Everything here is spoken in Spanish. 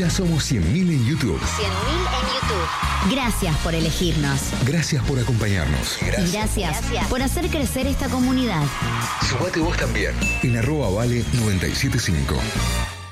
Ya somos 100.000 en YouTube. 100.000 en YouTube. Gracias por elegirnos. Gracias por acompañarnos. Y gracias por hacer crecer esta comunidad. Sumate vos también. En @vale975.